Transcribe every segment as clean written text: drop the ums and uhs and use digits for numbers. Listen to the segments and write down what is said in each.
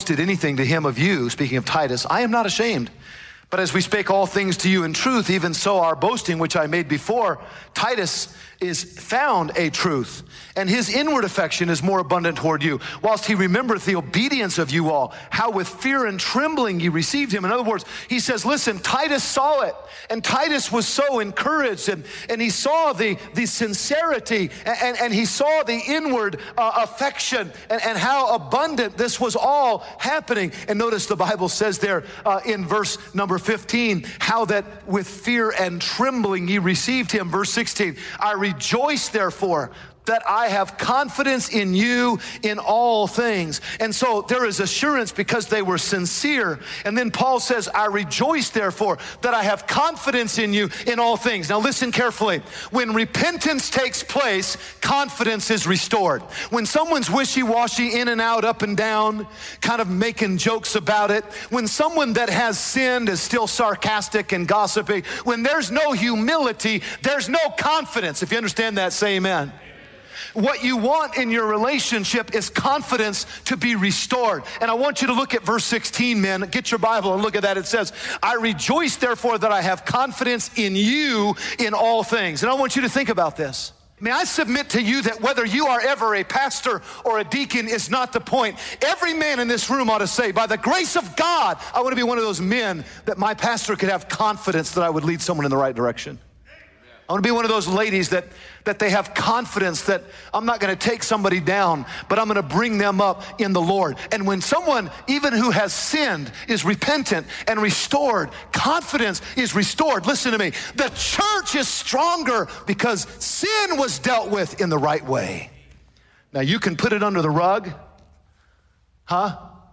boasted anything to him of you, speaking of Titus, I am not ashamed. But as we spake all things to you in truth, even so our boasting, which I made before, Titus is found a truth, and his inward affection is more abundant toward you, whilst he remembereth the obedience of you all, how with fear and trembling ye received him. In other words, he says, listen, Titus saw it, and Titus was so encouraged, and he saw the sincerity, and he saw the inward affection, and how abundant this was all happening. And notice the Bible says there in verse number 15, how that with fear and trembling ye received him. Verse 16, I rejoice therefore that I have confidence in you in all things. And so there is assurance because they were sincere. And then Paul says, I rejoice therefore that I have confidence in you in all things. Now listen carefully. When repentance takes place, confidence is restored. When someone's wishy-washy, in and out, up and down, kind of making jokes about it, when someone that has sinned is still sarcastic and gossiping, when there's no humility, there's no confidence. If you understand that, say amen. What you want in your relationship is confidence to be restored. And I want you to look at verse 16, men. Get your Bible and look at that. It says, I rejoice therefore that I have confidence in you in all things. And I want you to think about this. May I submit to you that whether you are ever a pastor or a deacon is not the point. Every man in this room ought to say, by the grace of God, I want to be one of those men that my pastor could have confidence that I would lead someone in the right direction. I want to be one of those ladies that they have confidence that I'm not going to take somebody down, but I'm going to bring them up in the Lord. And when someone, even who has sinned, is repentant and restored, confidence is restored. Listen to me. The church is stronger because sin was dealt with in the right way. Now you can put it under the rug, but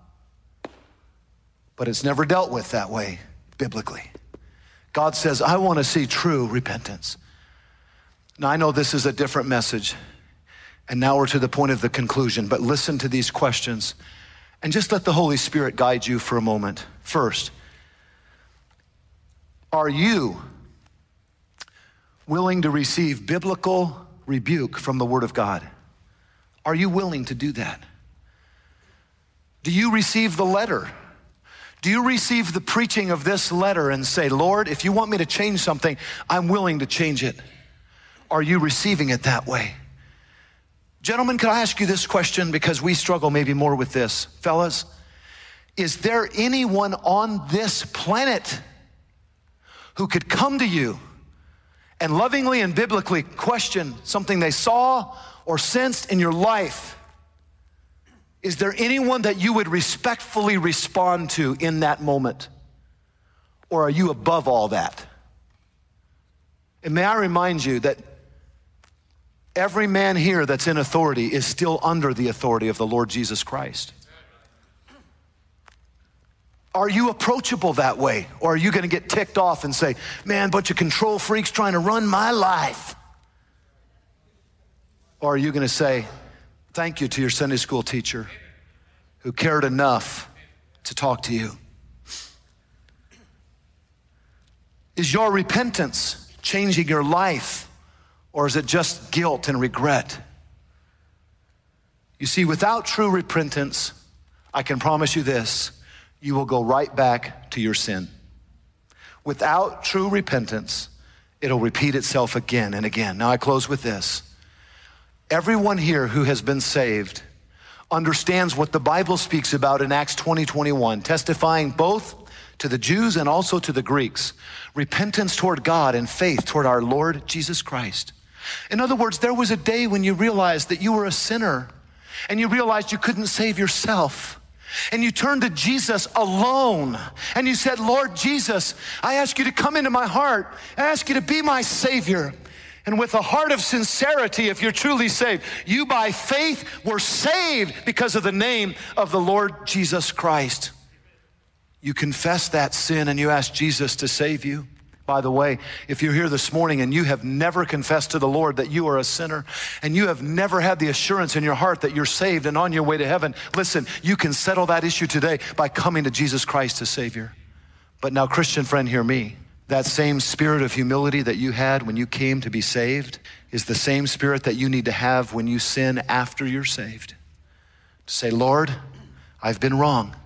it's never dealt with that way biblically. God says, I want to see true repentance. Now, I know this is a different message, and now we're to the point of the conclusion, but listen to these questions, and just let the Holy Spirit guide you for a moment. First, are you willing to receive biblical rebuke from the Word of God? Are you willing to do that? Do you receive the letter? Do you receive the preaching of this letter and say, Lord, if you want me to change something, I'm willing to change it? Are you receiving it that way? Gentlemen, can I ask you this question because we struggle maybe more with this. Fellas, is there anyone on this planet who could come to you and lovingly and biblically question something they saw or sensed in your life? Is there anyone that you would respectfully respond to in that moment? Or are you above all that? And may I remind you that every man here that's in authority is still under the authority of the Lord Jesus Christ. Are you approachable that way? Or are you going to get ticked off and say, man, bunch of control freaks trying to run my life? Or are you going to say, thank you to your Sunday school teacher who cared enough to talk to you? Is your repentance changing your life? Or is it just guilt and regret? You see, without true repentance, I can promise you this, you will go right back to your sin. Without true repentance, it'll repeat itself again and again. Now I close with this. Everyone here who has been saved understands what the Bible speaks about in Acts 20:21, testifying both to the Jews and also to the Greeks, repentance toward God and faith toward our Lord Jesus Christ. In other words, there was a day when you realized that you were a sinner and you realized you couldn't save yourself. And you turned to Jesus alone and you said, Lord Jesus, I ask you to come into my heart. I ask you to be my Savior. And with a heart of sincerity, if you're truly saved, you by faith were saved because of the name of the Lord Jesus Christ. You confess that sin and you ask Jesus to save you. By the way, if you're here this morning and you have never confessed to the Lord that you are a sinner and you have never had the assurance in your heart that you're saved and on your way to heaven, listen, you can settle that issue today by coming to Jesus Christ as Savior. But now, Christian friend, hear me. That same spirit of humility that you had when you came to be saved is the same spirit that you need to have when you sin after you're saved. To say, Lord, I've been wrong.